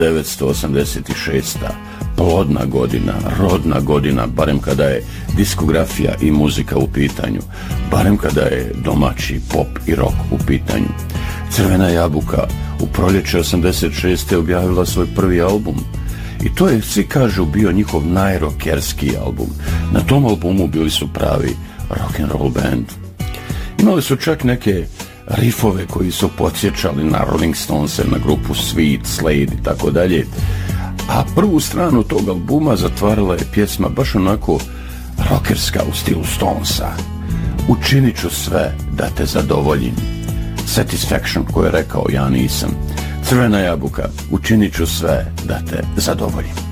1986. Plodna godina, rodna godina, barem kada je diskografija i muzika u pitanju, barem kada je domaći pop i rock u pitanju. Crvena jabuka u proljeće 86. objavila svoj prvi album i to je, svi kažu, bio njihov najrokerski album. Na tom albumu bili su pravi rock'n'roll band. Imali su čak neke riffove koji su podsjećali na Rolling Stonese, na grupu Sweet, Slade i tako dalje. A prvu stranu tog albuma zatvarala je pjesma baš onako rockerska u stilu Stonesa. Učinit ću sve da te zadovoljim. Satisfaction, koju je rekao ja nisam. Crvena jabuka, učinit ću sve da te zadovoljim.